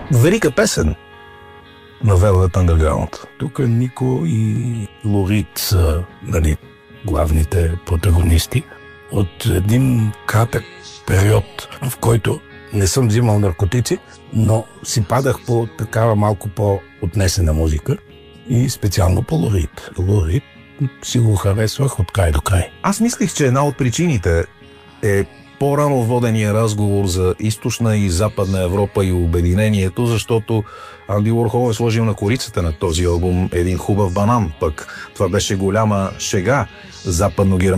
Велика песен на Velvet Underground. Тук Нико и Лорид са, нали, главните протагонисти. От един кратък период, в който не съм взимал наркотици, но си падах по такава малко по-отнесена музика и специално по Лорид. Лорид си го харесвах от край до край. Аз мислих, че една от причините е по-рано водения разговор за източна и западна Европа и обединението, защото Анди Уорхол е сложил на корицата на този албум един хубав банан, пък това беше голяма шега западно